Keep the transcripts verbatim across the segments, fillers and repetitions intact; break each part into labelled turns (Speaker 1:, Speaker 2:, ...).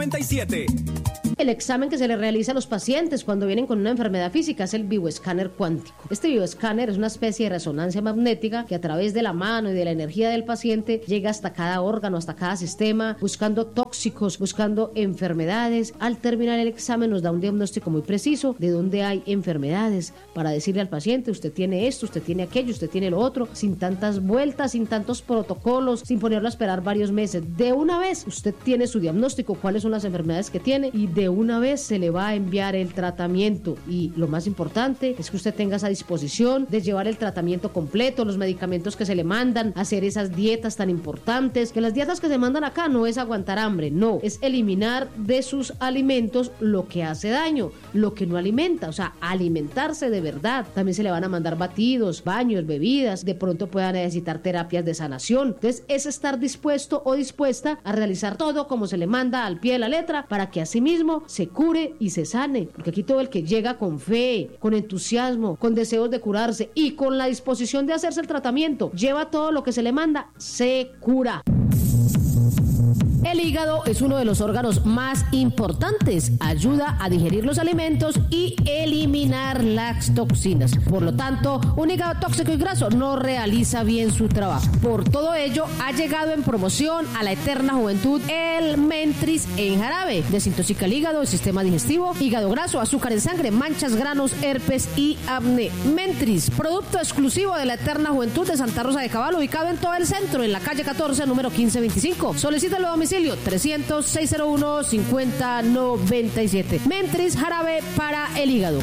Speaker 1: noventa y siete.
Speaker 2: El examen que se le realiza a los pacientes cuando vienen con una enfermedad física es el bioescáner cuántico. Este bioescáner es una especie de resonancia magnética que a través de la mano y de la energía del paciente llega hasta cada órgano, hasta cada sistema, buscando tóxicos, buscando enfermedades. Al terminar el examen nos da un diagnóstico muy preciso de dónde hay enfermedades para decirle al paciente: usted tiene esto, usted tiene aquello, usted tiene lo otro, sin tantas vueltas, sin tantos protocolos, sin ponerlo a esperar varios meses. De una vez usted tiene su diagnóstico, cuáles son las enfermedades que tiene, y de una vez se le va a enviar el tratamiento. Y lo más importante es que usted tenga esa disposición de llevar el tratamiento completo, los medicamentos que se le mandan, hacer esas dietas tan importantes, que las dietas que se mandan acá no es aguantar hambre, no, es eliminar de sus alimentos lo que hace daño, lo que no alimenta, o sea, alimentarse de verdad. También se le van a mandar batidos, baños, bebidas, de pronto pueda necesitar terapias de sanación. Entonces es estar dispuesto o dispuesta a realizar todo como se le manda al pie de la letra, para que así mismo se cure y se sane, porque aquí todo el que llega con fe, con entusiasmo, con deseos de curarse y con la disposición de hacerse el tratamiento, lleva todo lo que se le manda, se cura. El hígado es uno de los órganos más importantes, ayuda a digerir los alimentos y eliminar las toxinas. Por lo tanto, un hígado tóxico y graso no realiza bien su trabajo. Por todo ello, ha llegado en promoción a la eterna juventud el Mentris en jarabe. Desintoxica el hígado, el sistema digestivo, hígado graso, azúcar en sangre, manchas, granos, herpes y acné. Mentris, producto exclusivo de la eterna juventud de Santa Rosa de Cabal, ubicado en todo el centro, en la calle catorce, número quince veinticinco. Solicítalo a domicilio trescientos, seiscientos uno, cincuenta noventa y siete. Mentris jarabe para el hígado.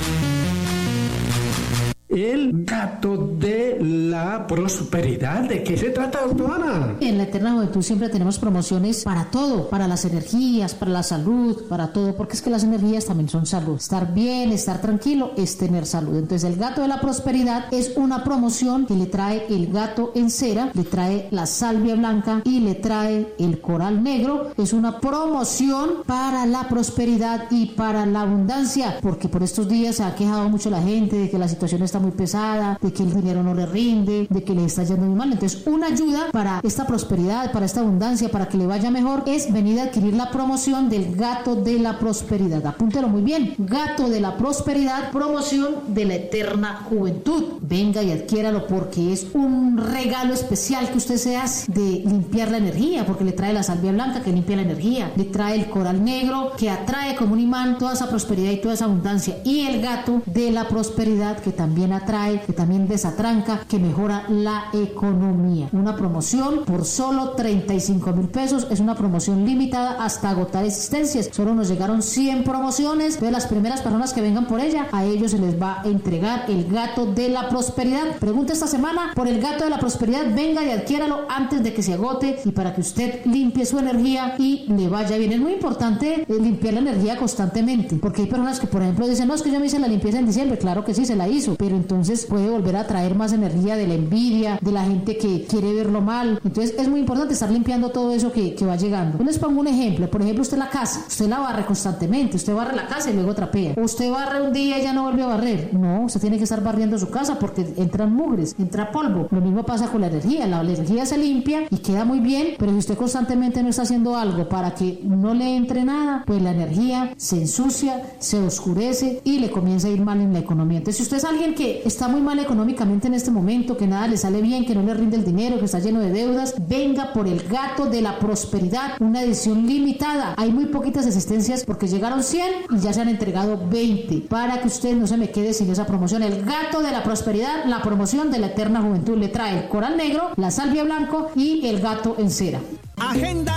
Speaker 3: El gato de la prosperidad. ¿De qué se trata, doctora Ana?
Speaker 4: En la Eterna Juventud siempre tenemos promociones para todo, para las energías, para la salud, para todo, porque es que las energías también son salud. Estar bien, estar tranquilo es tener salud. Entonces el gato de la prosperidad es una promoción que le trae el gato en cera, le trae la salvia blanca y le trae el coral negro. Es una promoción para la prosperidad y para la abundancia, porque por estos días se ha quejado mucho la gente de que la situación está muy pesada, de que el dinero no le rinde, de que le está yendo muy mal. Entonces una ayuda para esta prosperidad, para esta abundancia, para que le vaya mejor, es venir a adquirir la promoción del gato de la prosperidad. Apúntelo muy bien: gato de la prosperidad, promoción de la eterna juventud. Venga y adquiéralo, porque es un regalo especial que usted se hace de limpiar la energía, porque le trae la salvia blanca que limpia la energía, le trae el coral negro que atrae como un imán toda esa prosperidad y toda esa abundancia, y el gato de la prosperidad que también atrae, que también desatranca, que mejora la economía. Una promoción por solo treinta y cinco mil pesos. Es una promoción limitada hasta agotar existencias. Solo nos llegaron cien promociones. De las primeras personas que vengan por ella, a ellos se les va a entregar el gato de la prosperidad. Pregunta esta semana por el gato de la prosperidad. Venga y adquiéralo antes de que se agote, y para que usted limpie su energía y le vaya bien. Es muy importante eh, limpiar la energía constantemente, porque hay personas que, por ejemplo, dicen: no, es que yo me hice la limpieza en diciembre. Claro que sí, se la hizo, pero entonces puede volver a traer más energía de la envidia, de la gente que quiere verlo mal. Entonces es muy importante estar limpiando todo eso que, que va llegando. Yo les pongo un ejemplo. Por ejemplo, usted la casa, usted la barre constantemente, usted barre la casa y luego trapea. Usted barre un día y ya no vuelve a barrer. No, usted tiene que estar barriendo su casa, porque entran mugres, entra polvo. Lo mismo pasa con la energía. La energía se limpia y queda muy bien, pero si usted constantemente no está haciendo algo para que no le entre nada, pues la energía se ensucia, se oscurece y le comienza a ir mal en la economía. Entonces, si usted es alguien que está muy mal económicamente en este momento, que nada le sale bien, que no le rinde el dinero, que está lleno de deudas, venga por el gato de la prosperidad, una edición limitada. Hay muy poquitas existencias, porque llegaron cien y ya se han entregado veinte, para que usted no se me quede sin esa promoción. El gato de la prosperidad, la promoción de la eterna juventud, le trae el coral negro, la salvia blanco y el gato en cera.
Speaker 1: Agenda